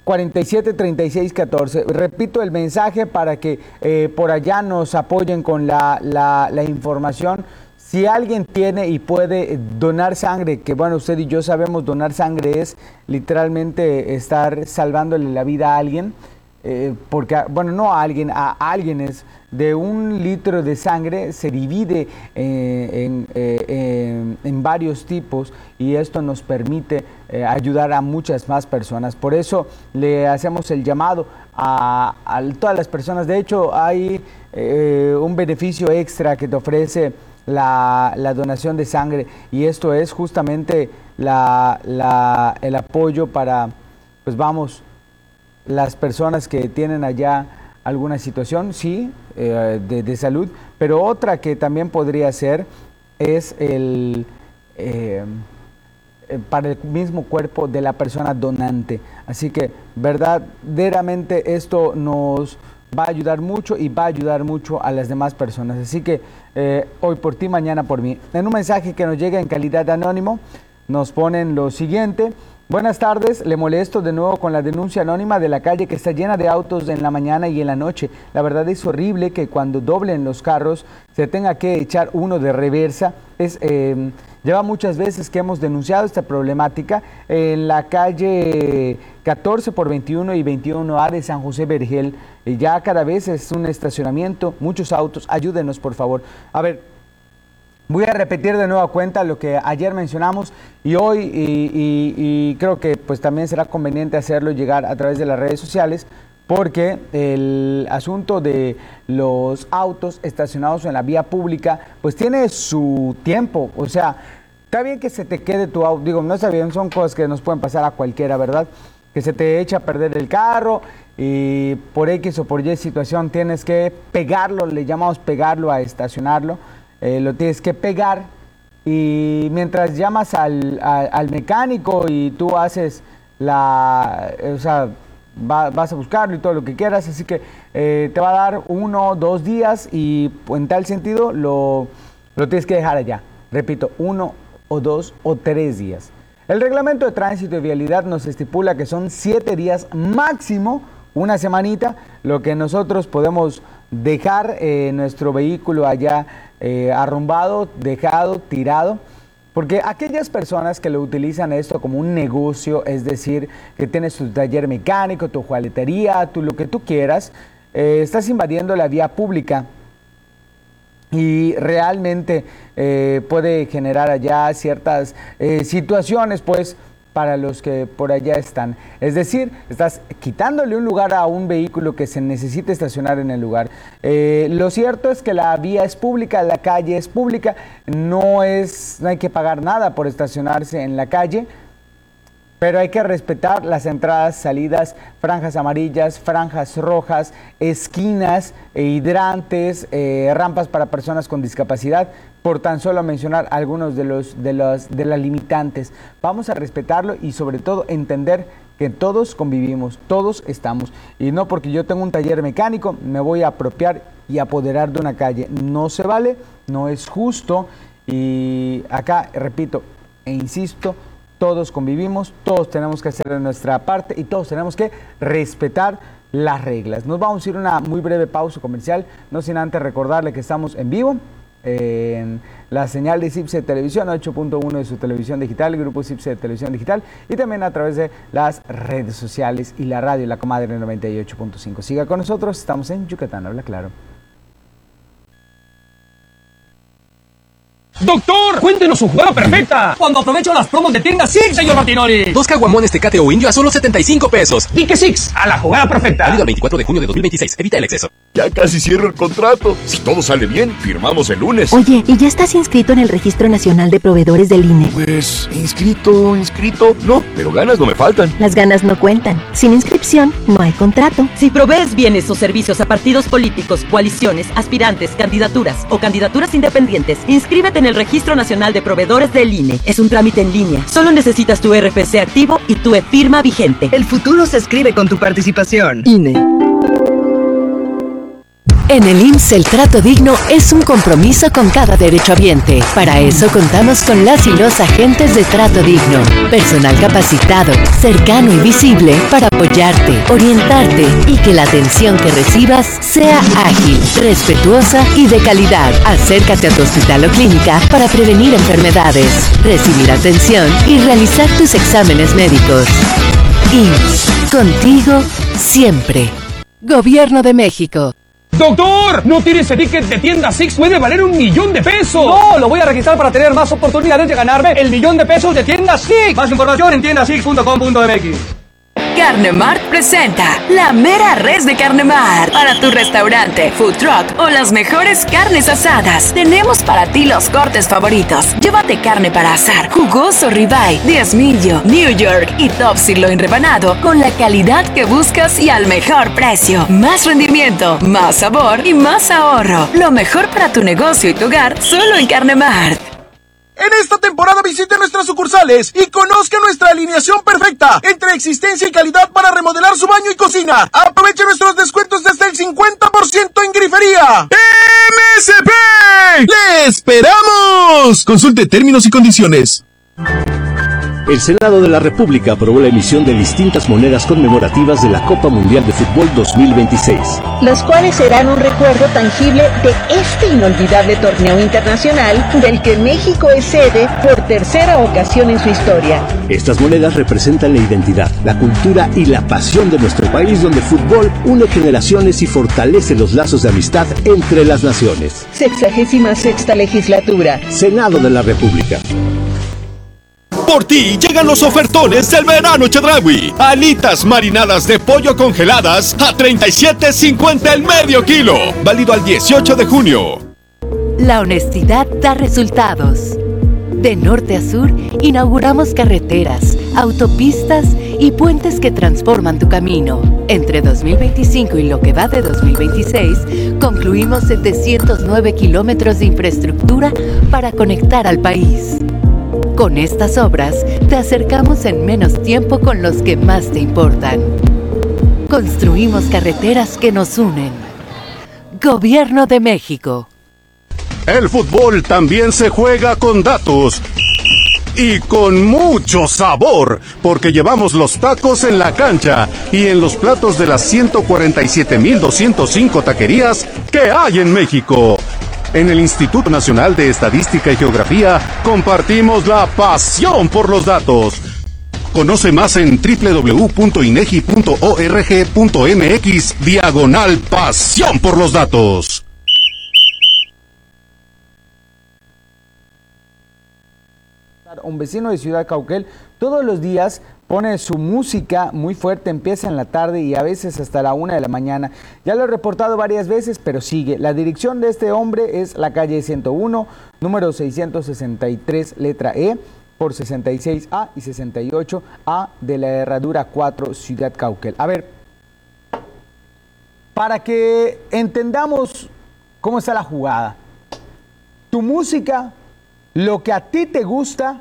47 36 14. Repito el mensaje para que por allá nos apoyen con la información. Si alguien tiene y puede donar sangre, que bueno, usted y yo sabemos, donar sangre es literalmente estar salvándole la vida a alguien, porque, bueno, no a alguien, a alguienes. De 1 litro de sangre se divide en varios tipos y esto nos permite ayudar a muchas más personas. Por eso le hacemos el llamado a todas las personas. De hecho, hay un beneficio extra que te ofrece la donación de sangre, y esto es justamente el apoyo para, pues vamos, las personas que tienen allá alguna situación, sí, de salud, pero otra que también podría ser es para el mismo cuerpo de la persona donante. Así que verdaderamente esto nos va a ayudar mucho y va a ayudar mucho a las demás personas. Así que hoy por ti, mañana por mí. En un mensaje que nos llega en calidad de anónimo, nos ponen lo siguiente: buenas tardes, le molesto de nuevo con la denuncia anónima de la calle que está llena de autos en la mañana y en la noche. La verdad es horrible que cuando doblen los carros se tenga que echar uno de reversa. Lleva muchas veces que hemos denunciado esta problemática en la calle 14 por 21 y 21A de San José Vergel. Ya cada vez es un estacionamiento, muchos autos. Ayúdenos, por favor. A ver, voy a repetir de nueva cuenta lo que ayer mencionamos y hoy, y creo que pues también será conveniente hacerlo llegar a través de las redes sociales, porque el asunto de los autos estacionados en la vía pública pues tiene su tiempo. O sea, está bien que se te quede tu auto, digo, no está bien, son cosas que nos pueden pasar a cualquiera, ¿verdad? Que se te echa a perder el carro y por X o por Y situación tienes que pegarlo, le llamamos pegarlo a estacionarlo. Lo tienes que pegar y mientras llamas al mecánico y tú haces o sea, vas a buscarlo y todo lo que quieras, así que te va a dar 1 o 2 días y en tal sentido lo tienes que dejar allá. Repito, 1 o 2 o 3 días. El reglamento de tránsito y vialidad nos estipula que son 7 días máximo, una semanita, lo que nosotros podemos dejar nuestro vehículo allá arrumbado, dejado, tirado, porque aquellas personas que lo utilizan esto como un negocio, es decir, que tienes tu taller mecánico, tu juguetería, lo que tú quieras, estás invadiendo la vía pública y realmente puede generar allá ciertas situaciones, pues, para los que por allá están. Es decir, estás quitándole un lugar a un vehículo que se necesita estacionar en el lugar. Lo cierto es que la vía es pública, la calle es pública, no hay que pagar nada por estacionarse en la calle, pero hay que respetar las entradas, salidas, franjas amarillas, franjas rojas, esquinas, hidrantes, rampas para personas con discapacidad, por tan solo mencionar algunos de las limitantes. Vamos a respetarlo y sobre todo entender que todos convivimos, todos estamos. Y no porque yo tengo un taller mecánico me voy a apropiar y apoderar de una calle. No se vale, no es justo. Y acá, repito e insisto, todos convivimos, todos tenemos que hacer nuestra parte y todos tenemos que respetar las reglas. Nos vamos a ir a una muy breve pausa comercial, no sin antes recordarle que estamos en vivo en la señal de CIPSE Televisión 8.1 de su televisión digital, el grupo CIPSE de Televisión Digital, y también a través de las redes sociales y la radio La Comadre 98.5. Siga con nosotros, estamos en Yucatán, habla claro. ¡Doctor! ¡Cuéntenos su jugada perfecta! Cuando aprovecho las promos de tienda Six, señor Martinoli. 2 caguamones Tecate o Indio a solo 75 pesos. Dije Six, a la jugada perfecta. Válido el 24 de junio de 2026. Evita el exceso. Ya casi cierro el contrato. Si todo sale bien, firmamos el lunes. Oye, ¿y ya estás inscrito en el Registro Nacional de Proveedores del INE? Pues, inscrito, no, pero ganas no me faltan. Las ganas no cuentan. Sin inscripción, no hay contrato. Si provees bienes o servicios a partidos políticos, coaliciones, aspirantes, candidaturas o candidaturas independientes, inscríbete en el Registro Nacional de Proveedores del INE. Es un trámite en línea. Solo necesitas tu RFC activo y tu e-firma vigente. El futuro se escribe con tu participación. INE. En el IMSS el trato digno es un compromiso con cada derechohabiente. Para eso contamos con las y los agentes de trato digno. Personal capacitado, cercano y visible para apoyarte, orientarte y que la atención que recibas sea ágil, respetuosa y de calidad. Acércate a tu hospital o clínica para prevenir enfermedades, recibir atención y realizar tus exámenes médicos. IMSS, contigo siempre. Gobierno de México. ¡Doctor! ¿No tiene ese ticket de tienda Six? ¡Puede valer $1,000,000! ¡No! Lo voy a registrar para tener más oportunidades de ganarme el $1,000,000 de tienda Six. Más información en tiendasix.com.mx. Carne Mart presenta la mera res de Carne Mart. Para tu restaurante, food truck o las mejores carnes asadas, tenemos para ti los cortes favoritos. Llévate carne para asar, jugoso ribeye, diezmillo, New York y top sirloin rebanado con la calidad que buscas y al mejor precio. Más rendimiento, más sabor y más ahorro. Lo mejor para tu negocio y tu hogar solo en Carne Mart. En esta temporada visite nuestras sucursales y conozca nuestra alineación perfecta entre existencia y calidad para remodelar su baño y cocina. Aproveche nuestros descuentos de hasta el 50% en grifería. ¡MSP! ¡Le esperamos! Consulte términos y condiciones. El Senado de la República aprobó la emisión de distintas monedas conmemorativas de la Copa Mundial de Fútbol 2026. Los cuales serán un recuerdo tangible de este inolvidable torneo internacional del que México es sede por tercera ocasión en su historia. Estas monedas representan la identidad, la cultura y la pasión de nuestro país, donde fútbol une generaciones y fortalece los lazos de amistad entre las naciones. 66ª legislatura. Senado de la República. Por ti llegan los ofertones del verano Chedraui. Alitas marinadas de pollo congeladas a $37.50 el medio kilo. Válido al 18 de junio. La honestidad da resultados. De norte a sur, inauguramos carreteras, autopistas y puentes que transforman tu camino. Entre 2025 y lo que va de 2026, concluimos 709 kilómetros de infraestructura para conectar al país. Con estas obras, te acercamos en menos tiempo con los que más te importan. Construimos carreteras que nos unen. Gobierno de México. El fútbol también se juega con datos. Y con mucho sabor, porque llevamos los tacos en la cancha y en los platos de las 147,205 taquerías que hay en México. En el Instituto Nacional de Estadística y Geografía compartimos la pasión por los datos. Conoce más en www.inegi.org.mx/pasión por los datos. Un vecino de Ciudad Cauquel todos los días pone su música muy fuerte, empieza en la tarde y a veces hasta la 1 de la mañana. Ya lo he reportado varias veces, pero sigue. La dirección de este hombre es la calle 101, número 663, letra E, por 66A y 68A de la Herradura 4, Ciudad Cauquel. A ver, para que entendamos cómo está la jugada. Tu música, lo que a ti te gusta,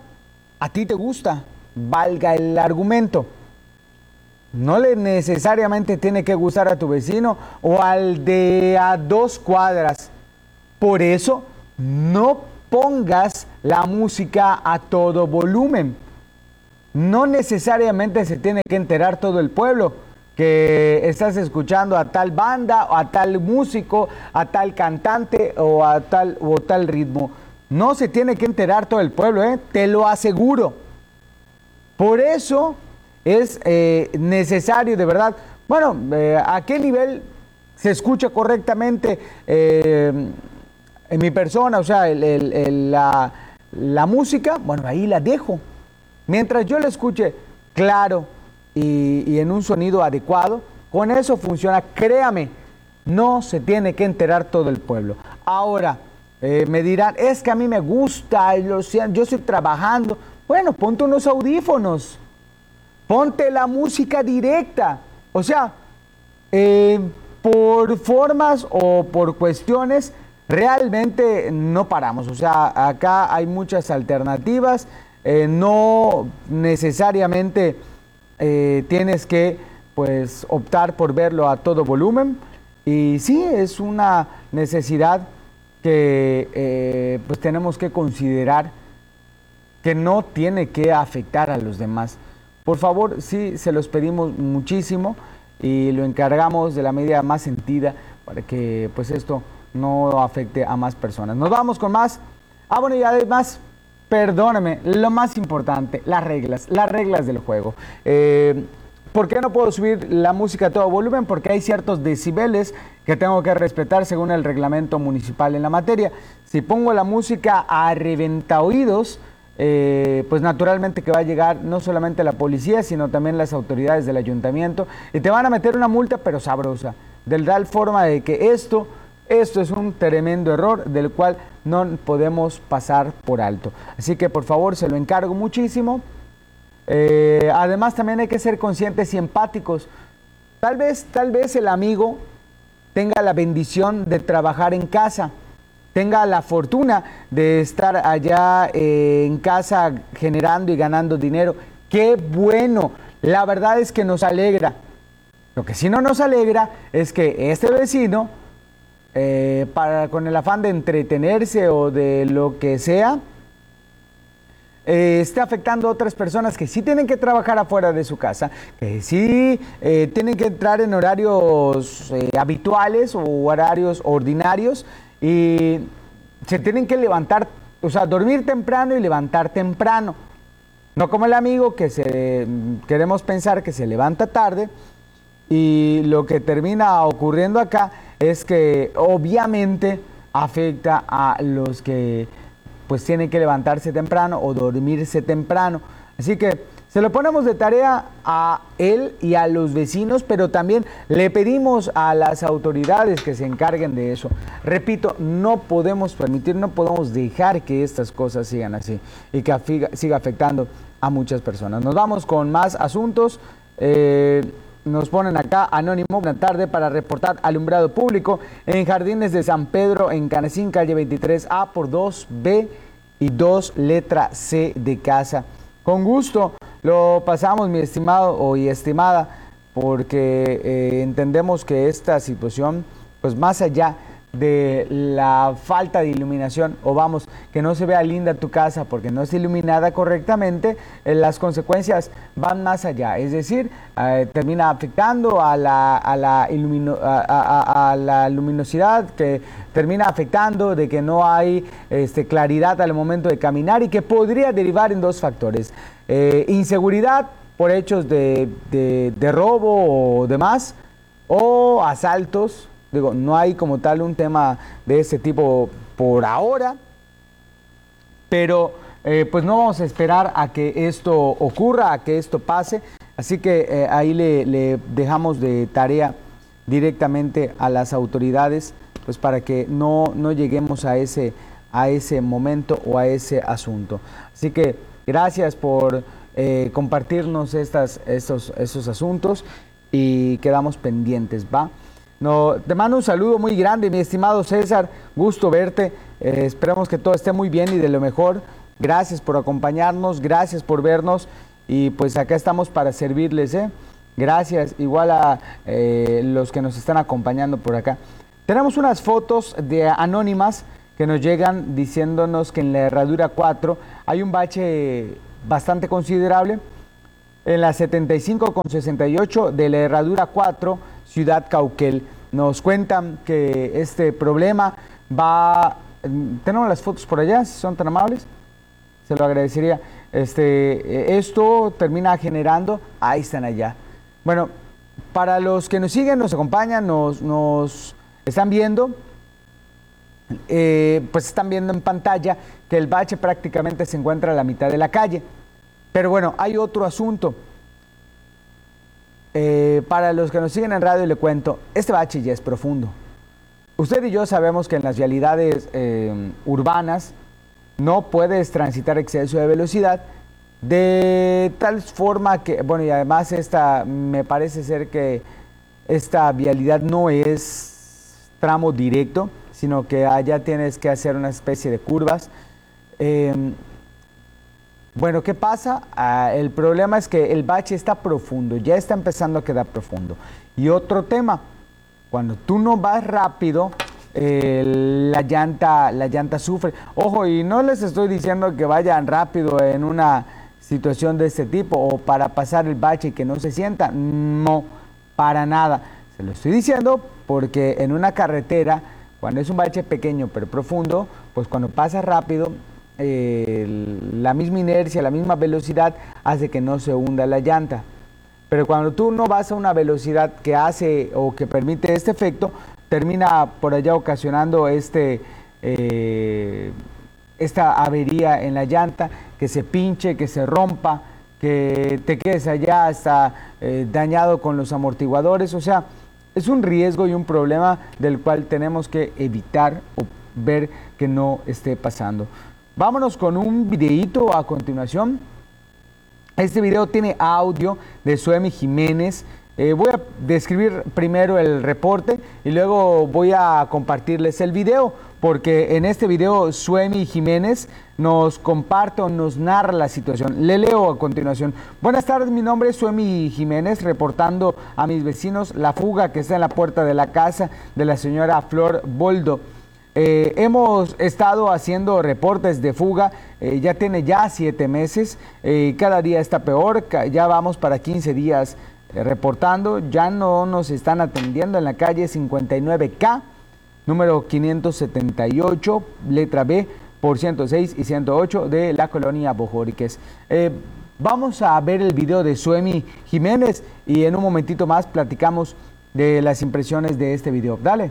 valga el argumento. No le necesariamente tiene que gustar a tu vecino o al de a 2 cuadras. Por eso, no pongas la música a todo volumen. No necesariamente se tiene que enterar todo el pueblo que estás escuchando a tal banda, o a tal músico, a tal cantante o a tal ritmo. No se tiene que enterar todo el pueblo, te lo aseguro. Por eso es necesario, de verdad, bueno, ¿a qué nivel se escucha correctamente en mi persona? O sea, la música, bueno, ahí la dejo. Mientras yo la escuche claro y en un sonido adecuado, con eso funciona. Créame, no se tiene que enterar todo el pueblo. Ahora, me dirán, es que a mí me gusta, yo estoy trabajando. Bueno, ponte unos audífonos, ponte la música directa. O sea, por formas o por cuestiones, realmente no paramos. O sea, acá hay muchas alternativas. No necesariamente tienes que, pues, optar por verlo a todo volumen. Y sí, es una necesidad que pues tenemos que considerar, que no tiene que afectar a los demás. Por favor, sí, se los pedimos muchísimo y lo encargamos de la medida más sentida para que pues esto no afecte a más personas. Nos vamos con más. Bueno, y además, perdóname, lo más importante, las reglas del juego. ¿Por qué no puedo subir la música a todo volumen? Porque hay ciertos decibeles que tengo que respetar según el reglamento municipal en la materia. Si pongo la música a reventaoídos, pues naturalmente que va a llegar no solamente la policía, sino también las autoridades del ayuntamiento y te van a meter una multa, pero sabrosa, de tal forma de que esto es un tremendo error del cual no podemos pasar por alto. Así que por favor se lo encargo muchísimo. Además también hay que ser conscientes y empáticos. Tal vez el amigo tenga la bendición de trabajar en casa, tenga la fortuna de estar allá en casa generando y ganando dinero. ¡Qué bueno! La verdad es que nos alegra. Lo que sí no nos alegra es que este vecino, con el afán de entretenerse o de lo que sea, esté afectando a otras personas que sí tienen que trabajar afuera de su casa, que sí tienen que entrar en horarios habituales o horarios ordinarios y se tienen que levantar, o sea, dormir temprano y levantar temprano. No como el amigo que queremos pensar que se levanta tarde y lo que termina ocurriendo acá es que obviamente afecta a los que pues tienen que levantarse temprano o dormirse temprano. Así que se lo ponemos de tarea a él y a los vecinos, pero también le pedimos a las autoridades que se encarguen de eso. Repito, no podemos permitir, no podemos dejar que estas cosas sigan así y que siga afectando a muchas personas. Nos vamos con más asuntos. Nos ponen acá, anónimo, buena tarde, para reportar alumbrado público en Jardines de San Pedro, en Canacín, calle 23A por 2B y 2 letra C de casa. Con gusto lo pasamos, mi estimado y estimada, porque entendemos que esta situación, pues más allá de la falta de iluminación, o vamos, que no se vea linda tu casa porque no está iluminada correctamente, las consecuencias van más allá, es decir, termina afectando a la luminosidad, que termina afectando de que no hay claridad al momento de caminar y que podría derivar en dos factores: inseguridad por hechos de robo o demás, o asaltos. Digo, no hay como tal un tema de ese tipo por ahora, pero pues no vamos a esperar a que esto ocurra, a que esto pase. Así que ahí le dejamos de tarea directamente a las autoridades, pues para que no lleguemos a ese momento o a ese asunto. Así que gracias por compartirnos esos asuntos y quedamos pendientes, ¿va? No, te mando un saludo muy grande, mi estimado César, gusto verte, esperamos que todo esté muy bien y de lo mejor. Gracias por acompañarnos, gracias por vernos y pues acá estamos para servirles, Gracias, igual a los que nos están acompañando por acá. Tenemos unas fotos de anónimas que nos llegan diciéndonos que en la Herradura 4 hay un bache bastante considerable. En la 75 con 68 de la Herradura 4, Ciudad Cauquel. Nos cuentan que este problema va... Tenemos las fotos por allá, si son tan amables. Se lo agradecería. Esto termina generando... Ahí están allá. Bueno, para los que nos siguen, nos acompañan, nos están viendo, pues están viendo en pantalla que el bache prácticamente se encuentra a la mitad de la calle. Pero bueno, hay otro asunto. Para los que nos siguen en radio le cuento, este bache ya es profundo. Usted y yo sabemos que en las vialidades urbanas no puedes transitar exceso de velocidad, de tal forma que, bueno, y además me parece ser que esta vialidad no es tramo directo, sino que allá tienes que hacer una especie de curvas. Bueno, ¿qué pasa? El problema es que el bache está profundo, ya está empezando a quedar profundo. Y otro tema, Cuando tú no vas rápido, la llanta sufre. Ojo, y no les estoy diciendo que vayan rápido en una situación de este tipo o para pasar el bache y que no se sienta. No, para nada. Se lo estoy diciendo porque en una carretera, cuando es un bache pequeño pero profundo, pues cuando pasas rápido, la misma inercia, la misma velocidad hace que no se hunda la llanta. Pero cuando tú no vas a una velocidad que hace o que permite este efecto, termina por allá ocasionando esta avería en la llanta, que se pinche, que se rompa, que te quedes allá hasta dañado con los amortiguadores. O sea, es un riesgo y un problema del cual tenemos que evitar o ver que no esté pasando. Vámonos con un videíto a continuación. Este video tiene audio de Suemi Jiménez. Voy a describir primero el reporte y luego voy a compartirles el video, porque en este video Suemi Jiménez nos comparte o nos narra la situación. Le leo a continuación. Buenas tardes, mi nombre es Suemi Jiménez, reportando a mis vecinos la fuga que está en la puerta de la casa de la señora Flor Boldo. Hemos estado haciendo reportes de fuga, ya tiene 7 meses, cada día está peor, ya vamos para 15 días reportando, ya no nos están atendiendo en la calle 59K, número 578, letra B, por 106 y 108 de la colonia Bojoriques. Vamos a ver el video de Suemi Jiménez y en un momentito más platicamos de las impresiones de este video. Dale.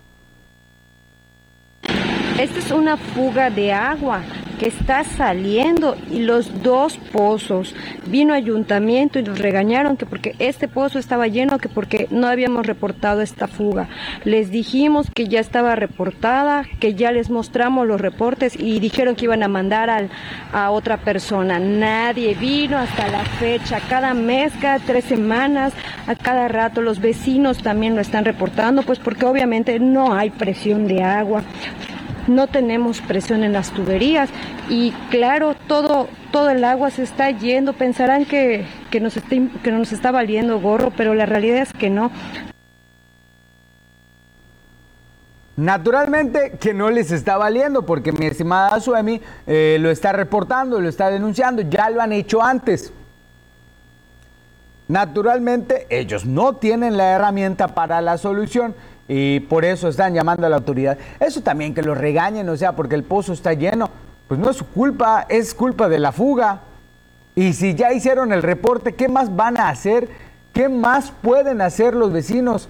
Esta es una fuga de agua que está saliendo y los dos pozos. Vino ayuntamiento y nos regañaron que porque este pozo estaba lleno, que porque no habíamos reportado esta fuga. Les dijimos que ya estaba reportada, que ya les mostramos los reportes y dijeron que iban a mandar a otra persona. Nadie vino hasta la fecha. Cada mes, cada 3 semanas, a cada rato los vecinos también lo están reportando, pues porque obviamente no hay presión de agua. No tenemos presión en las tuberías y claro, todo el agua se está yendo. Pensarán que nos está valiendo gorro, pero la realidad es que no. Naturalmente que no les está valiendo, porque mi estimada Suemi lo está reportando, lo está denunciando, ya lo han hecho antes. Naturalmente ellos no tienen la herramienta para la solución y por eso están llamando a la autoridad. Eso también, que los regañen, o sea, porque el pozo está lleno, pues no es su culpa, es culpa de la fuga. Y si ya hicieron el reporte, ¿qué más van a hacer? ¿Qué más pueden hacer los vecinos?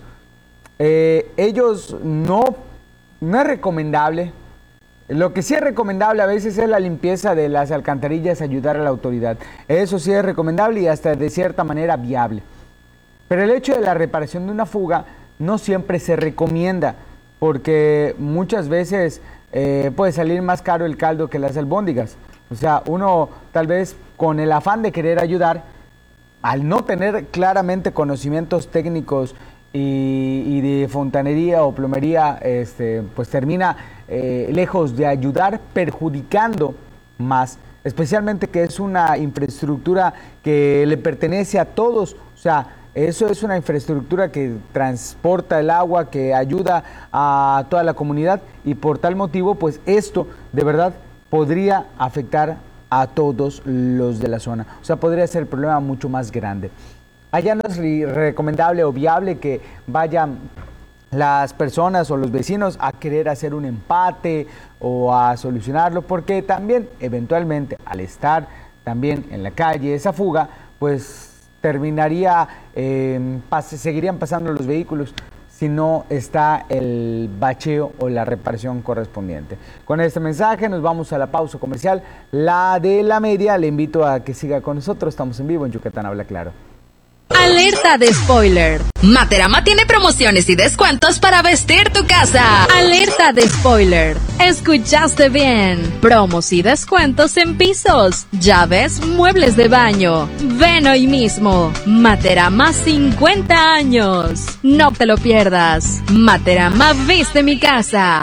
Ellos no es recomendable. Lo que sí es recomendable a veces es la limpieza de las alcantarillas, ayudar a la autoridad. Eso sí es recomendable y hasta de cierta manera viable. Pero el hecho de la reparación de una fuga no siempre se recomienda, porque muchas veces puede salir más caro el caldo que las albóndigas. O sea, uno tal vez con el afán de querer ayudar, al no tener claramente conocimientos técnicos y de fontanería o plomería, pues termina lejos de ayudar, perjudicando más, especialmente que es una infraestructura que le pertenece a todos. O sea, eso es una infraestructura que transporta el agua, que ayuda a toda la comunidad, y por tal motivo, pues esto de verdad podría afectar a todos los de la zona. O sea, podría ser el problema mucho más grande. Allá no es recomendable o viable que vayan las personas o los vecinos a querer hacer un empate o a solucionarlo, porque también eventualmente al estar también en la calle esa fuga, pues terminaría, seguirían pasando los vehículos si no está el bacheo o la reparación correspondiente. Con este mensaje nos vamos a la pausa comercial, la de la media. Le invito a que siga con nosotros, estamos en vivo en Yucatán Habla Claro. Alerta de spoiler. Materama tiene promociones y descuentos para vestir tu casa. Alerta de spoiler. Escuchaste bien. Promos y descuentos en pisos, llaves, muebles de baño. Ven hoy mismo. Materama 50 años. No te lo pierdas. Materama viste mi casa.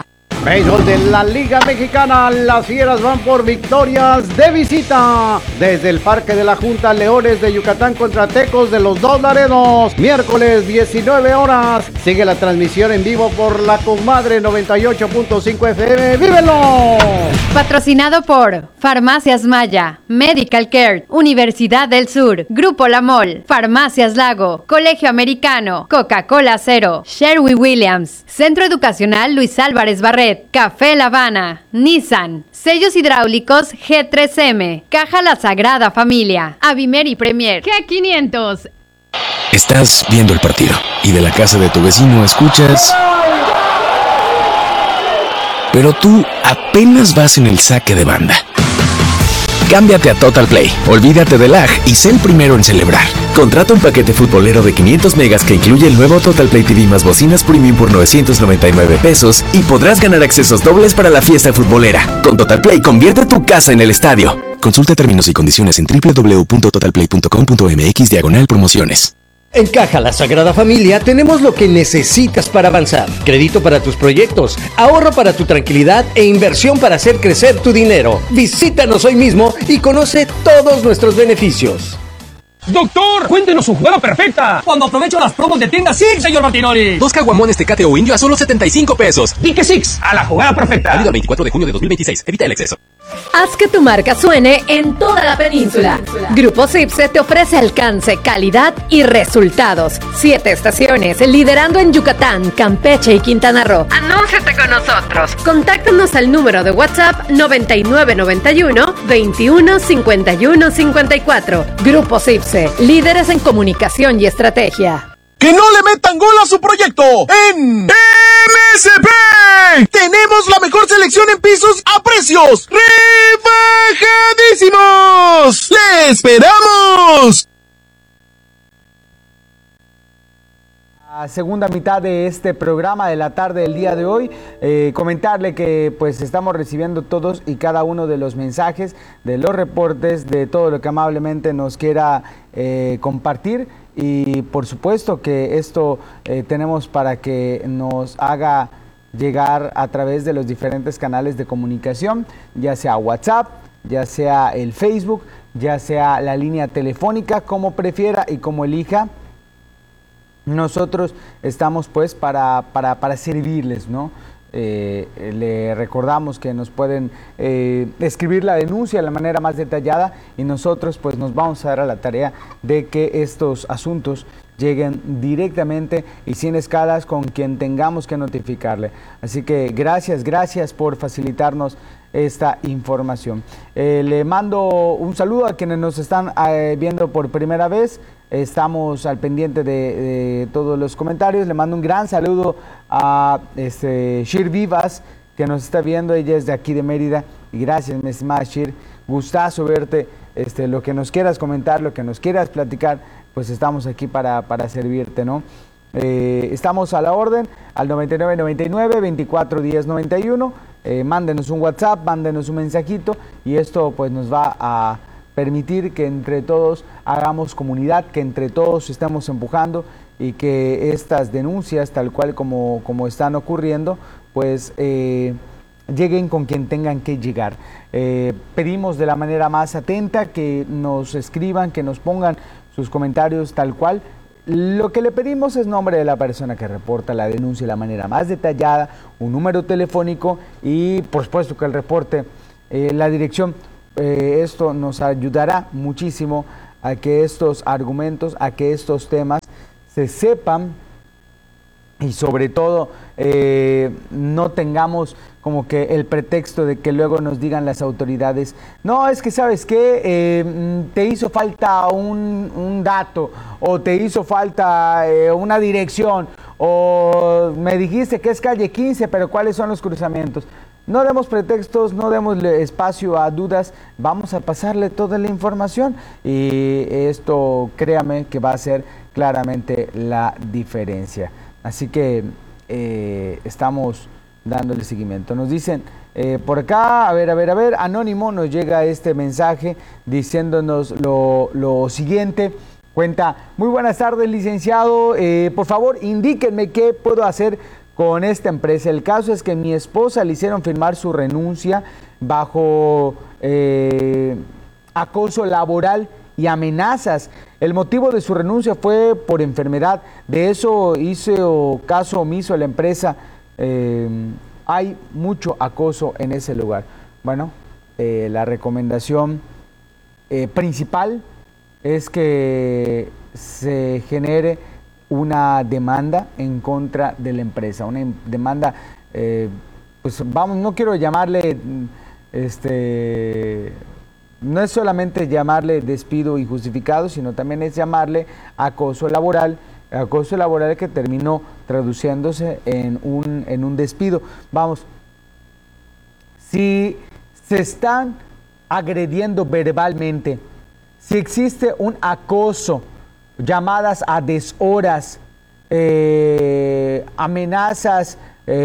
Béisbol de la Liga Mexicana, las Fieras van por victorias de visita. Desde el Parque de la Junta, Leones de Yucatán contra Tecos de los Dos Laredos. Miércoles 19 horas. Sigue la transmisión en vivo por la Comadre 98.5 FM. ¡Vívelo! Patrocinado por Farmacias Maya, Medical Care, Universidad del Sur, Grupo La Mol, Farmacias Lago, Colegio Americano, Coca-Cola Cero, Sherwin Williams, Centro Educacional Luis Álvarez Barret, Café La Habana, Nissan, Sellos Hidráulicos G3M, Caja La Sagrada Familia, Avimer y Premier, G500. Estás viendo el partido y de la casa de tu vecino escuchas... Pero tú apenas vas en el saque de banda. Cámbiate a Total Play, olvídate del lag y sé el primero en celebrar. Contrata un paquete futbolero de 500 megas que incluye el nuevo Total Play TV más bocinas premium por 999 pesos y podrás ganar accesos dobles para la fiesta futbolera. Con Total Play, convierte tu casa en el estadio. Consulta términos y condiciones en www.totalplay.com.mx/promociones. En Caja La Sagrada Familia tenemos lo que necesitas para avanzar. Crédito para tus proyectos, ahorro para tu tranquilidad e inversión para hacer crecer tu dinero. Visítanos hoy mismo y conoce todos nuestros beneficios. ¡Doctor! ¡Cuéntenos su jugada perfecta! Cuando aprovecho las promos de Tienda Six, señor Martinoli. 2 caguamones Tecate o Indio a solo 75 pesos. Pique Six, a la jugada perfecta. Válido el 24 de junio de 2026. Evita el exceso. Haz que tu marca suene en toda la península. Grupo Cipse te ofrece alcance, calidad y resultados. 7 estaciones, liderando en Yucatán, Campeche y Quintana Roo. Anúnciate con nosotros. Contáctanos al número de WhatsApp 9991 21 51 54. Grupo Cipse, líderes en comunicación y estrategia. ¡Que no le metan gol a su proyecto! ¡En MSP! ¡Tenemos la mejor selección en pisos a precios rebajadísimos! ¡Le esperamos! La segunda mitad de este programa de la tarde del día de hoy, comentarle que pues estamos recibiendo todos y cada uno de los mensajes, de los reportes, de todo lo que amablemente nos quiera compartir. Y por supuesto que esto tenemos para que nos haga llegar a través de los diferentes canales de comunicación, ya sea WhatsApp, ya sea el Facebook, ya sea la línea telefónica, como prefiera y como elija. Nosotros estamos pues para servirles, ¿no? Le recordamos que nos pueden escribir la denuncia de la manera más detallada y nosotros pues nos vamos a dar a la tarea de que estos asuntos lleguen directamente y sin escalas con quien tengamos que notificarle. Así que gracias por facilitarnos esta información. Le mando un saludo a quienes nos están viendo por primera vez. Estamos al pendiente de todos los comentarios. Le mando un gran saludo a Shir Vivas, que nos está viendo. Ella es de aquí de Mérida. Y gracias, mi estimada Shir. Gustazo verte. Lo que nos quieras comentar, lo que nos quieras platicar, pues estamos aquí para servirte, ¿no? Estamos a la orden, al 9999-241091. Mándenos un WhatsApp, mándenos un mensajito y esto pues nos va a permitir que entre todos hagamos comunidad, que entre todos estemos empujando y que estas denuncias, tal cual como están ocurriendo, pues lleguen con quien tengan que llegar. Pedimos de la manera más atenta que nos escriban, que nos pongan sus comentarios tal cual. Lo que le pedimos es nombre de la persona que reporta la denuncia de la manera más detallada, un número telefónico y por supuesto que el reporte, la dirección. Esto nos ayudará muchísimo a que estos argumentos, a que estos temas se sepan y sobre todo no tengamos como que el pretexto de que luego nos digan las autoridades, no, es que sabes qué, te hizo falta un dato o te hizo falta una dirección o me dijiste que es calle 15, pero ¿cuáles son los cruzamientos? No demos pretextos, no demos espacio a dudas, vamos a pasarle toda la información y esto, créame, que va a ser claramente la diferencia. Así que estamos dándole seguimiento. Nos dicen por acá, a ver, Anónimo nos llega este mensaje diciéndonos lo siguiente. Cuenta, muy buenas tardes, licenciado, por favor indíquenme qué puedo hacer con esta empresa. El caso es que mi esposa le hicieron firmar su renuncia bajo acoso laboral y amenazas. El motivo de su renuncia fue por enfermedad. De eso hizo caso omiso la empresa. Hay mucho acoso en ese lugar. Bueno, la recomendación principal es que se genere una demanda en contra de la empresa, una demanda, pues vamos, no quiero llamarle, no es solamente llamarle despido injustificado, sino también es llamarle acoso laboral que terminó traduciéndose en un despido. Vamos, si se están agrediendo verbalmente, si existe un acoso, llamadas a deshoras, amenazas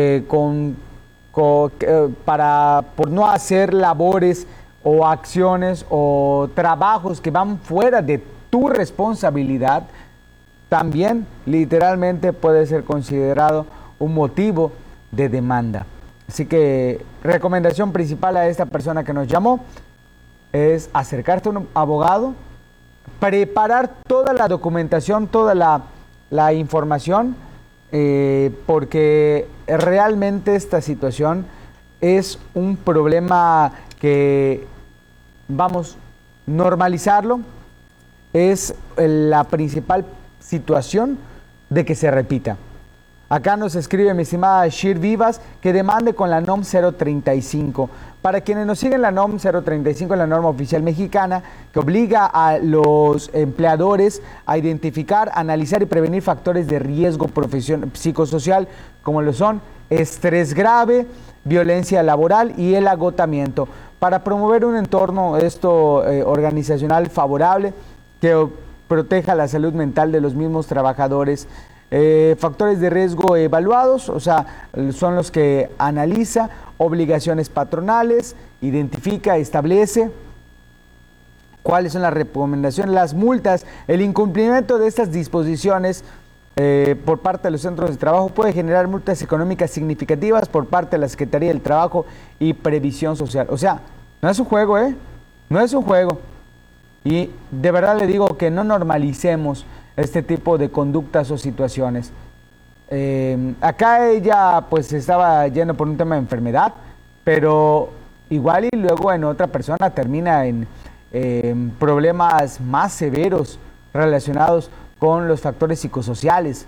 por no hacer labores o acciones o trabajos que van fuera de tu responsabilidad, también literalmente puede ser considerado un motivo de demanda. Así que recomendación principal a esta persona que nos llamó es acercarte a un abogado, preparar toda la documentación, toda la información, porque realmente esta situación es un problema que, vamos, normalizarlo es la principal situación de que se repita. Acá nos escribe mi estimada Shir Vivas que demande con la NOM 035. Para quienes nos siguen, la NOM 035 es la norma oficial mexicana que obliga a los empleadores a identificar, analizar y prevenir factores de riesgo psicosocial como lo son estrés grave, violencia laboral y el agotamiento, para promover un entorno organizacional favorable que proteja la salud mental de los mismos trabajadores. Factores de riesgo evaluados, o sea, son los que analiza, obligaciones patronales, identifica, establece cuáles son las recomendaciones, las multas. El incumplimiento de estas disposiciones por parte de los centros de trabajo puede generar multas económicas significativas por parte de la Secretaría del Trabajo y Previsión Social. O sea, no es un juego, no es un juego. Y de verdad le digo que no normalicemos este tipo de conductas o situaciones. Acá ella pues estaba yendo por un tema de enfermedad, pero igual y luego en otra persona termina en problemas más severos relacionados con los factores psicosociales.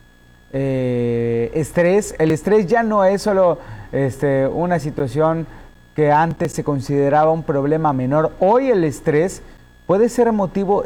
El estrés ya no es solo una situación que antes se consideraba un problema menor. Hoy el estrés puede ser motivo,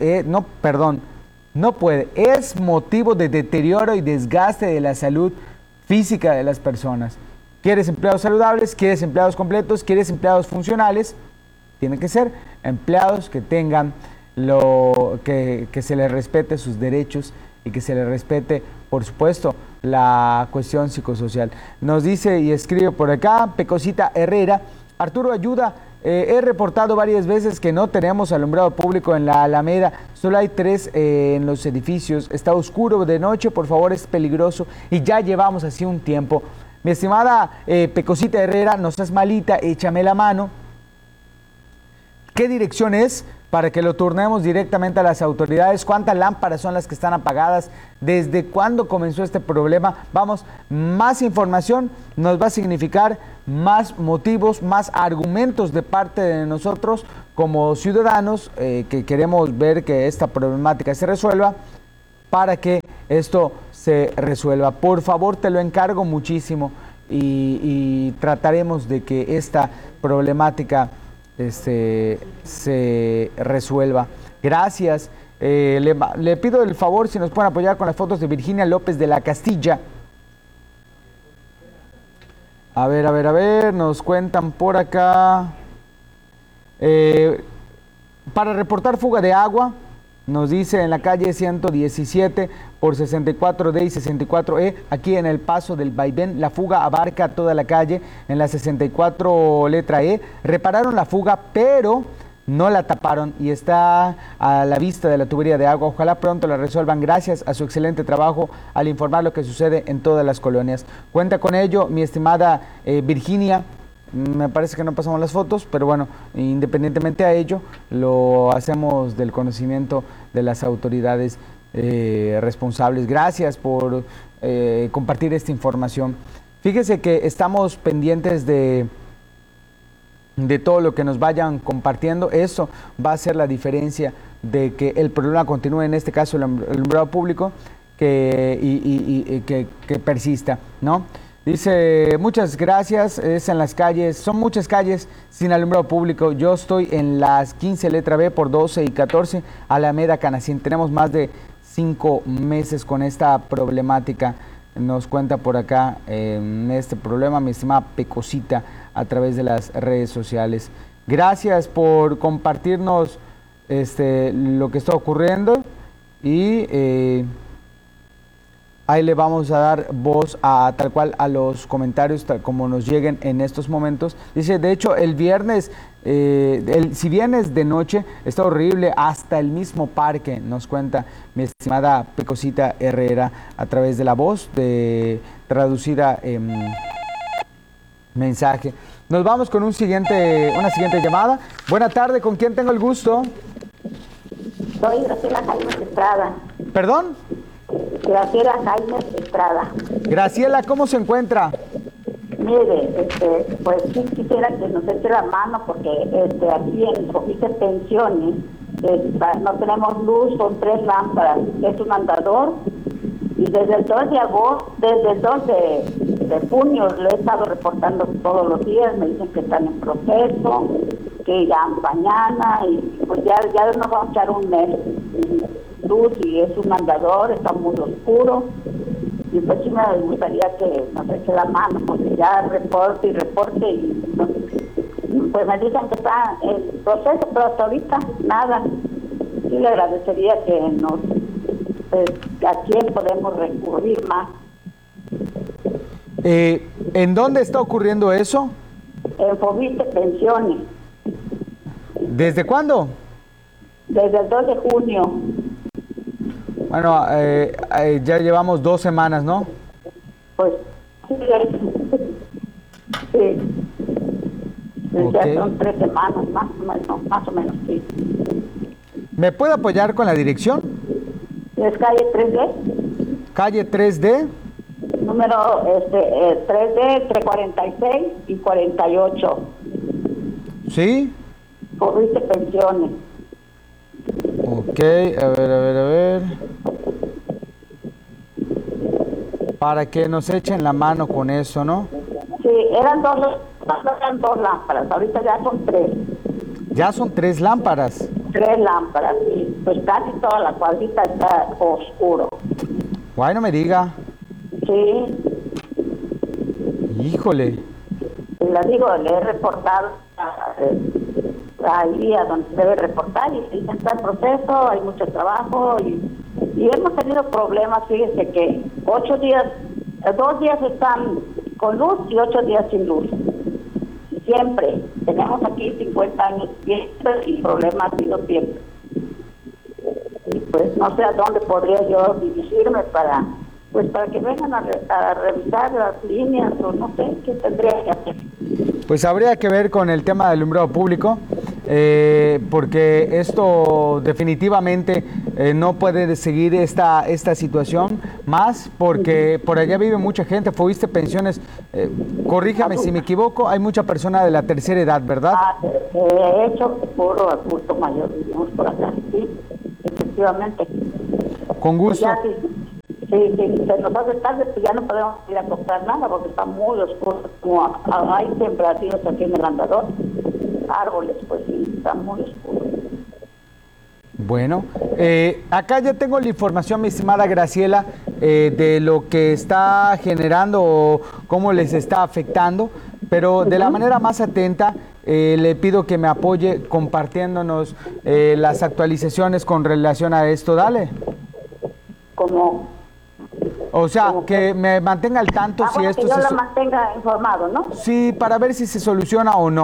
es motivo de deterioro y desgaste de la salud física de las personas. ¿Quieres empleados saludables? ¿Quieres empleados completos? ¿Quieres empleados funcionales? Tienen que ser empleados que tengan que se les respete sus derechos y que se les respete, por supuesto, la cuestión psicosocial. Nos dice y escribe por acá Pecosita Herrera: Arturo, ayuda. He reportado varias veces que no tenemos alumbrado público en la Alameda, solo hay 3 en los edificios, está oscuro de noche, por favor, es peligroso y ya llevamos así un tiempo. Mi estimada Pecosita Herrera, no seas malita, échame la mano. ¿Qué dirección es? Para que lo turnemos directamente a las autoridades. ¿Cuántas lámparas son las que están apagadas? ¿Desde cuándo comenzó este problema? Vamos, más información nos va a significar más motivos, más argumentos de parte de nosotros como ciudadanos que queremos ver que esta problemática se resuelva, para que esto se resuelva. Por favor, te lo encargo muchísimo y trataremos de que esta problemática se resuelva. Gracias. Le pido el favor si nos pueden apoyar con las fotos de Virginia López de la Castilla. A ver, nos cuentan por acá. Para reportar fuga de agua, nos dice en la calle 117 por 64D y 64E, aquí en el paso del Vaivén, la fuga abarca toda la calle. En la 64 letra E, repararon la fuga, pero no la taparon y está a la vista de la tubería de agua. Ojalá pronto la resuelvan gracias a su excelente trabajo al informar lo que sucede en todas las colonias. Cuenta con ello mi estimada Virginia. Me parece que no pasamos las fotos, pero bueno, independientemente a ello, lo hacemos del conocimiento de las autoridades responsables. Gracias por compartir esta información. Fíjese que estamos pendientes de todo lo que nos vayan compartiendo. Eso va a ser la diferencia de que el problema continúe, en este caso el alumbrado público, que persista, ¿no? Dice, muchas gracias, es en las calles, son muchas calles sin alumbrado público. Yo estoy en las 15 letra B por 12 y 14, Alameda Canacín. Tenemos más de 5 meses con esta problemática. Nos cuenta por acá este problema mi estimada Pecosita a través de las redes sociales. Gracias por compartirnos lo que está ocurriendo y ahí le vamos a dar voz a tal cual a los comentarios tal como nos lleguen en estos momentos. Dice, de hecho, el viernes, si vienes de noche, está horrible hasta el mismo parque, nos cuenta mi estimada Pecosita Herrera a través de la voz traducida en mensaje. Nos vamos con una siguiente llamada. Buena tarde, ¿con quién tengo el gusto? Soy Graciela Jaime Estrada. ¿Perdón? Graciela Jaime Estrada. Graciela, ¿cómo se encuentra? Mire, pues sí quisiera que nos eche la mano porque aquí en Oficio de Pensiones no tenemos luz, son 3 lámparas, es un andador y desde el 2 de agosto, desde el 2 de junio le he estado reportando todos los días, me dicen que están en proceso, que irán mañana y pues ya nos vamos a echar un mes luz y es un andador, está muy oscuro y pues sí me gustaría que nos eche la mano porque ya reporte y pues me dicen que está en proceso, pero hasta ahorita nada. Sí le agradecería que nos a quién podemos recurrir más. ¿En dónde está ocurriendo eso? En Foviste Pensiones. ¿Desde cuándo? Desde el 2 de junio. Bueno, ya llevamos 2 semanas, ¿no? Pues sí. Okay. Ya son 3 semanas, más o menos, sí. ¿Me puede apoyar con la dirección? Es calle 3D. Calle 3D. Número 3D, entre 46 y 48. ¿Sí? Foviste Pensiones. Ok, a ver. Para que nos echen la mano con eso, ¿no? Sí, eran dos lámparas, ahorita ya son 3. ¿Ya son 3 lámparas? 3 lámparas, sí. Pues casi toda la cuadrita está oscuro. Guay, no me diga. Sí. Híjole. Le digo, le he reportado ahí a donde se debe reportar y está en proceso, hay mucho trabajo y hemos tenido problemas. Fíjese que 2 días están con luz y 8 días sin luz. Siempre. Tenemos aquí 50 años siempre y problemas ha sido siempre. Y pues no sé a dónde podría yo dirigirme para que vengan a revisar las líneas o no sé qué tendría que hacer. Pues habría que ver con el tema del alumbrado público, porque esto definitivamente no puede seguir esta situación más, porque por allá vive mucha gente. Foviste Pensiones, corríjame si me equivoco, hay mucha persona de la tercera edad, ¿verdad? De hecho, puro adulto mayor vivimos por acá, sí, efectivamente. Con gusto. Pues sí, se nos hace tarde, pues ya no podemos ir a comprar nada porque está muy oscuro, como hay temperaturas aquí en el andador, árboles, pues sí, está muy oscuro. Bueno, acá ya tengo la información, mi estimada Graciela, de lo que está generando o cómo les está afectando, pero de la manera más atenta le pido que me apoye compartiéndonos las actualizaciones con relación a esto. Dale. Como... O sea, que me mantenga al tanto si esto que yo la mantenga informado, ¿no? Sí, para ver si se soluciona o no.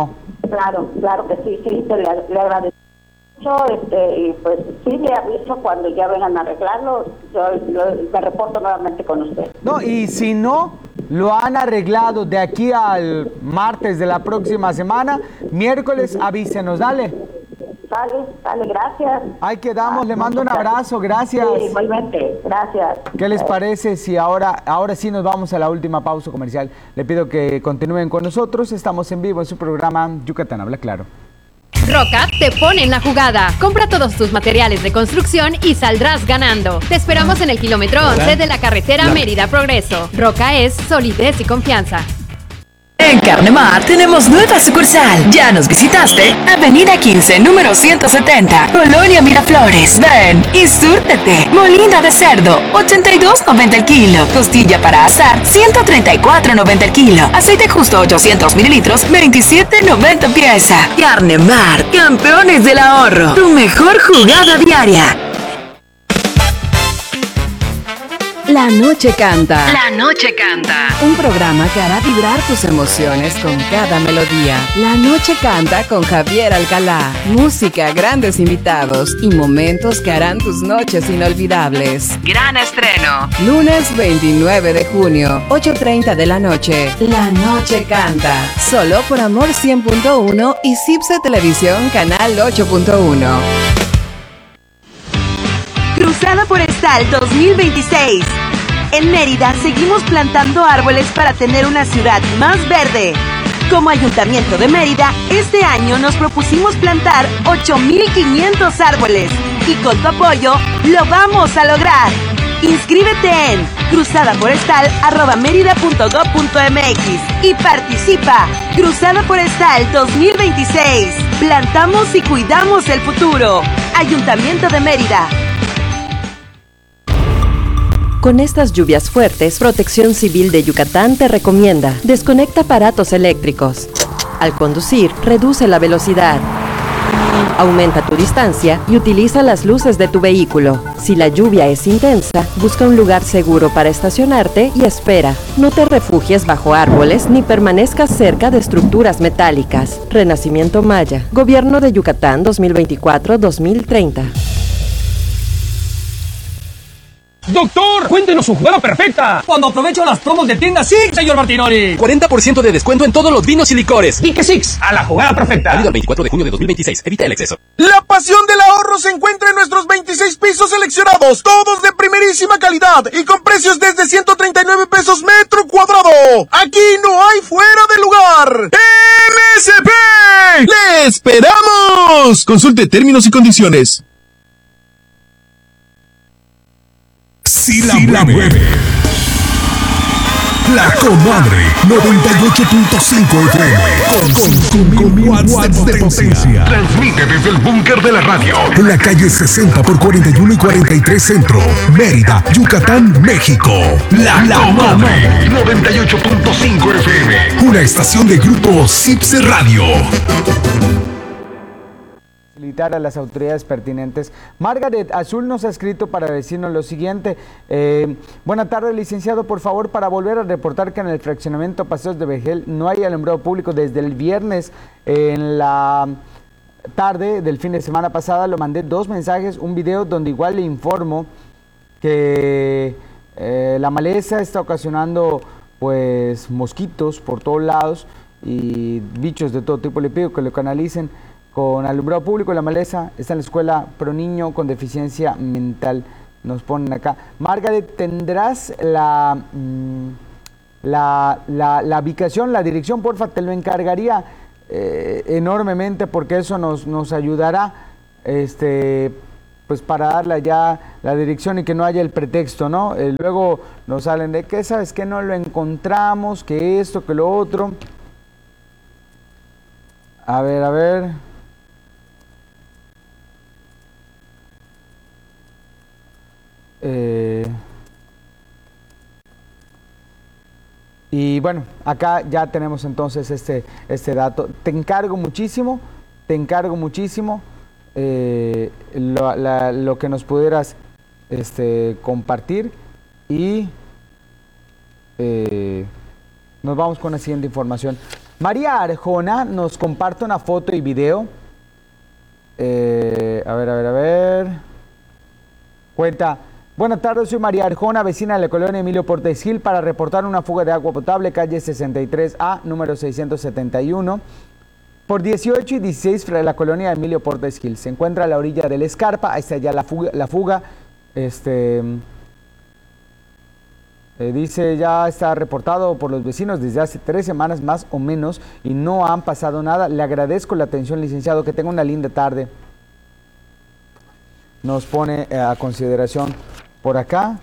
Claro que sí, le agradezco mucho, y pues sí le aviso cuando ya vengan a arreglarlo, yo me reporto nuevamente con usted. No, y si no lo han arreglado de aquí al martes de la próxima semana, miércoles avísenos, dale. Sale, gracias. Ahí quedamos, le mando un abrazo, gracias. Sí, igualmente, gracias. ¿Qué les parece si ahora sí nos vamos a la última pausa comercial? Le pido que continúen con nosotros, estamos en vivo en su programa Yucatán Habla Claro. Roca te pone en la jugada. Compra todos tus materiales de construcción y saldrás ganando. Te esperamos en el kilómetro 11 de la carretera Mérida Progreso. Roca es solidez y confianza. En Carnemar tenemos nueva sucursal. ¿Ya nos visitaste? Avenida 15, número 170, Colonia Miraflores. Ven y súrtete. Molina de cerdo, 82.90 el kilo. Costilla para asar, 134.90 el kilo. Aceite justo 800 mililitros, 27.90 pieza. Carnemar, campeones del ahorro. Tu mejor jugada diaria. La Noche Canta. La Noche Canta. Un programa que hará vibrar tus emociones con cada melodía. La Noche Canta con Javier Alcalá. Música, grandes invitados y momentos que harán tus noches inolvidables. Gran estreno. Lunes 29 de junio, 8:30 de la noche. La Noche Canta. Solo por Amor 100.1 y Cipse Televisión Canal 8.1. Cruzada Forestal 2026. En Mérida seguimos plantando árboles para tener una ciudad más verde. Como Ayuntamiento de Mérida, este año nos propusimos plantar 8,500 árboles y con tu apoyo lo vamos a lograr. Inscríbete en cruzadaforestal@merida.gov.mx y participa. Cruzada Forestal 2026. Plantamos y cuidamos el futuro. Ayuntamiento de Mérida. Con estas lluvias fuertes, Protección Civil de Yucatán te recomienda: desconecta aparatos eléctricos. Al conducir, reduce la velocidad. Aumenta tu distancia y utiliza las luces de tu vehículo. Si la lluvia es intensa, busca un lugar seguro para estacionarte y espera. No te refugies bajo árboles ni permanezcas cerca de estructuras metálicas. Renacimiento Maya. Gobierno de Yucatán 2024-2030. ¡Doctor! ¡Cuéntenos su jugada perfecta! Cuando aprovecho las promos de tienda Six, señor Martinoli. 40% de descuento en todos los vinos y licores. Dique Six, a la jugada perfecta. Válido el 24 de junio de 2026. Evita el exceso. La pasión del ahorro se encuentra en nuestros 26 pisos seleccionados, todos de primerísima calidad y con precios desde 139 pesos metro cuadrado. Aquí no hay fuera de lugar. MSP. ¡Le esperamos! Consulte términos y condiciones. Si la mueve. La Comadre 98.5 FM con watts de potencia. Transmite desde el búnker de la radio. En la calle 60 por 41 y 43 Centro, Mérida, Yucatán, México. La Comadre 98.5 FM. Una estación de grupo Cipse Radio. A las autoridades pertinentes. Margaret Azul nos ha escrito para decirnos lo siguiente: buena tarde, licenciado, por favor, para volver a reportar que en el fraccionamiento Paseos de Vergel no hay alumbrado público desde el viernes en la tarde del fin de semana pasada. Lo mandé 2 mensajes, un video donde igual le informo que la maleza está ocasionando pues mosquitos por todos lados y bichos de todo tipo. Le pido que lo canalicen con alumbrado público. La maleza está en la escuela Pro Niño con deficiencia mental. Nos ponen acá. Margaret, ¿tendrás la ubicación, la dirección? Porfa, te lo encargaría enormemente, porque eso nos ayudará pues para darle ya la dirección y que no haya el pretexto, ¿no? Luego nos salen de que, ¿sabes qué? No lo encontramos, que esto, que lo otro. A ver. Y bueno, acá ya tenemos entonces este dato. Te encargo muchísimo lo que nos pudieras compartir y nos vamos con la siguiente información. María Arjona nos comparte una foto y video. A ver. Cuenta: buenas tardes, soy María Arjona, vecina de la colonia Emilio Portes Gil, para reportar una fuga de agua potable, calle 63A, número 671, por 18 y 16 de la colonia Emilio Portes Gil. Se encuentra a la orilla del Escarpa, ahí está ya la fuga. Dice, ya está reportado por los vecinos desde hace 3 semanas más o menos y no han pasado nada. Le agradezco la atención, licenciado, que tenga una linda tarde. Nos pone a consideración por acá.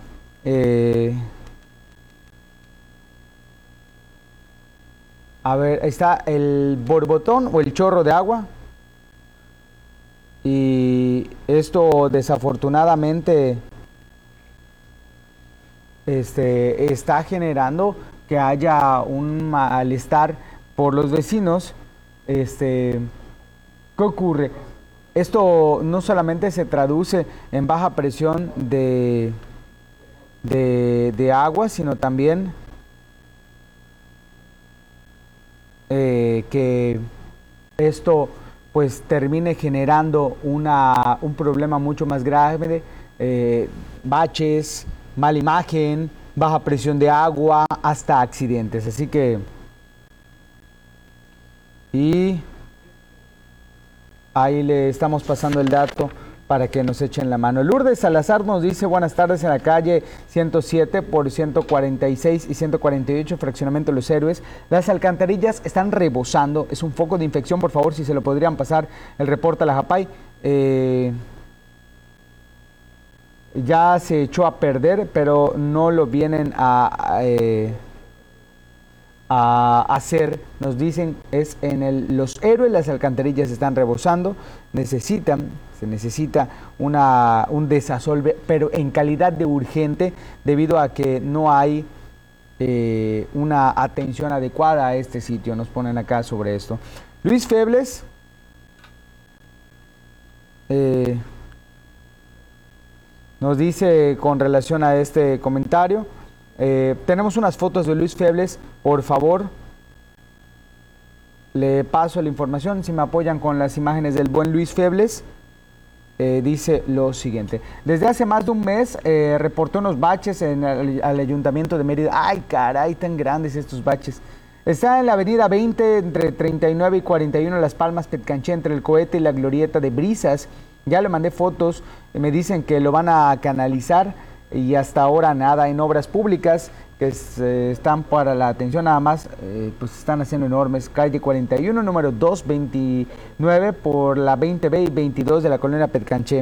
A ver, está el borbotón o el chorro de agua. Y esto desafortunadamente está generando que haya un malestar por los vecinos. ¿Qué ocurre? Esto no solamente se traduce en baja presión de agua, sino también que esto pues termine generando un problema mucho más grave, baches, mala imagen, baja presión de agua, hasta accidentes. Así que, y ahí le estamos pasando el dato para que nos echen la mano. Lourdes Salazar nos dice, buenas tardes, en la calle 107 por 146 y 148, fraccionamiento Los Héroes. Las alcantarillas están rebosando, es un foco de infección, por favor, si se lo podrían pasar el reporte a la JAPAI. Ya se echó a perder, pero no lo vienen a hacer. Nos dicen, es en Los Héroes, las alcantarillas están rebosando, se necesita un desasolve, pero en calidad de urgente, debido a que no hay una atención adecuada a este sitio. Nos ponen acá sobre esto. Luis Febles nos dice con relación a este comentario, tenemos unas fotos de Luis Febles, por favor, le paso la información, si me apoyan con las imágenes del buen Luis Febles. Dice lo siguiente: desde hace más de un mes reportó unos baches al Ayuntamiento de Mérida. Ay, caray, tan grandes estos baches. Está en la avenida 20, entre 39 y 41, Las Palmas, Petcanché, entre el Cohete y la Glorieta de Brisas. Ya le mandé fotos, me dicen que lo van a canalizar y hasta ahora nada. En obras públicas que están para la atención nada más, pues están haciendo enormes. Calle 41, número 229, por la 20B y 22 de la colonia Petcanché.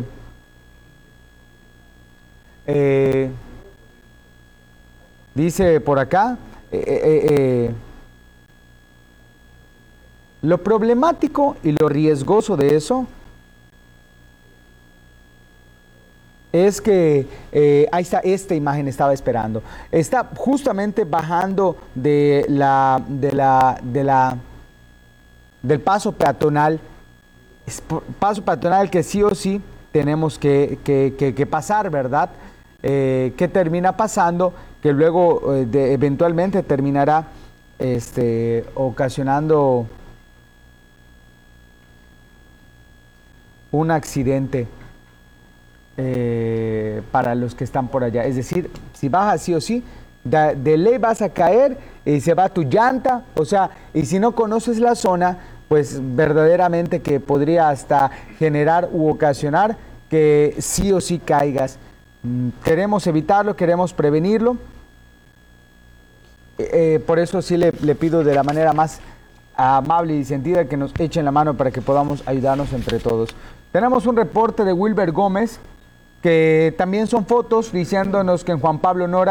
Dice por acá, lo problemático y lo riesgoso de eso es que, ahí está, esta imagen estaba esperando. Está justamente bajando del paso peatonal. Paso peatonal que sí o sí tenemos que pasar, ¿verdad? ¿Qué termina pasando? Que luego eventualmente terminará ocasionando un accidente para los que están por allá. Es decir, si bajas sí o sí, de ley vas a caer y se va tu llanta, o sea, y si no conoces la zona, pues verdaderamente que podría hasta generar u ocasionar que sí o sí caigas. Queremos evitarlo, queremos prevenirlo. Por eso sí le pido de la manera más amable y sentida que nos echen la mano para que podamos ayudarnos entre todos. Tenemos un reporte de Wilber Gómez, que también son fotos diciéndonos que en Juan Pablo Nora